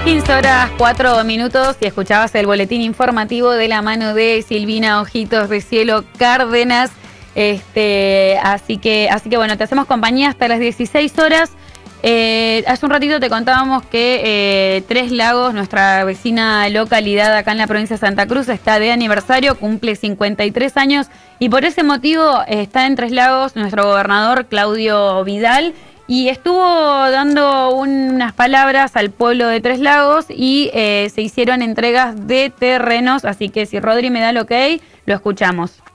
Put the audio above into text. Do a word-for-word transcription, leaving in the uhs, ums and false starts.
quince horas, cuatro minutos y escuchabas el boletín informativo de la mano de Silvina Ojitos de Cielo Cárdenas. Este, así que, así que bueno, te hacemos compañía hasta las dieciséis horas. Eh, hace un ratito te contábamos que eh, Tres Lagos, nuestra vecina localidad acá en la provincia de Santa Cruz, está de aniversario, cumple cincuenta y tres años y por ese motivo eh, está en Tres Lagos nuestro gobernador Claudio Vidal y estuvo dando un, unas palabras al pueblo de Tres Lagos y eh, se hicieron entregas de terrenos, así que si Rodri me da el ok, lo escuchamos.